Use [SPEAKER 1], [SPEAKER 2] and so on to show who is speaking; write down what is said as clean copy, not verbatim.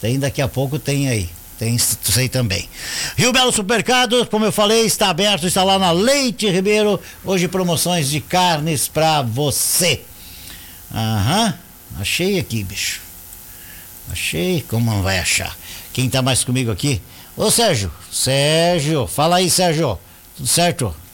[SPEAKER 1] Tem, daqui a pouco tem aí. Tem isso aí também. Rio Belo Supermercados, como eu falei, está aberto, está lá na Leite Ribeiro. Hoje promoções de carnes pra você. Aham, achei aqui, bicho. Achei, como não vai achar? Quem tá mais comigo aqui? Ô Sérgio, fala aí, Sérgio. Tudo certo?